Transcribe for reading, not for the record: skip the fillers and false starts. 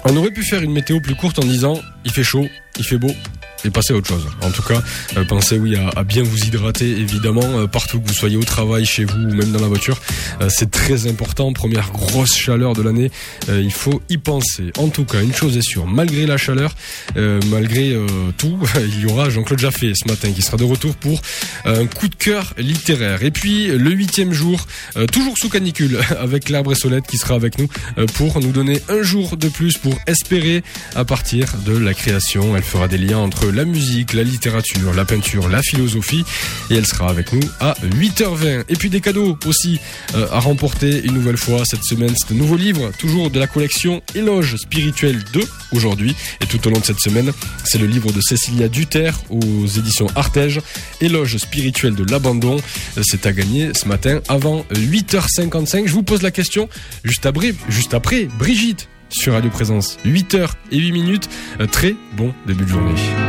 On aurait pu faire une météo plus courte en disant il fait chaud, il fait beau, et passer à autre chose. En tout cas, pensez à bien vous hydrater, évidemment, partout que vous soyez au travail, chez vous ou même dans la voiture. C'est très important. Première grosse chaleur de l'année, il faut y penser. En tout cas, une chose est sûre, malgré la chaleur, malgré tout, il y aura Jean-Claude Jaffé ce matin qui sera de retour pour un coup de cœur littéraire. Et puis, le 8e jour, toujours sous canicule, avec Claire Bressolette qui sera avec nous pour nous donner un jour de plus pour espérer à partir de la création. Elle fera des liens entre la musique, la littérature, la peinture, la philosophie, et elle sera avec nous à 8h20. Et puis des cadeaux aussi à remporter une nouvelle fois cette semaine. C'est un nouveau livre, toujours de la collection Éloge spirituel 2 aujourd'hui, et tout au long de cette semaine, c'est le livre de Cécilia Duterre aux éditions Artege, Éloge spirituel de l'abandon. C'est à gagner ce matin avant 8h55. Je vous pose la question juste après Brigitte sur Radio Présence. 8h08. Très bon début de journée.